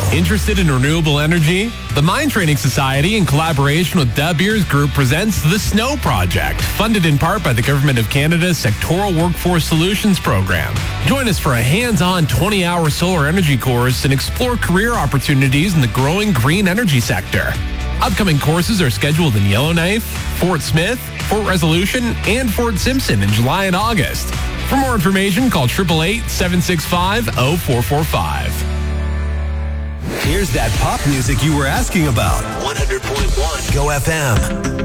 Interested in renewable energy? The Mind Training Society, in collaboration with De Beers Group, presents the SNOW Project, funded in part by the Government of Canada's Sectoral Workforce Solutions Program. Join us for a hands-on 20-hour solar energy course and explore career opportunities in the growing green energy sector. Upcoming courses are scheduled in Yellowknife, Fort Smith, Fort Resolution, and Fort Simpson in July and August. For more information, call 888-765-0445. Here's that pop music you were asking about. 100.1 Go FM.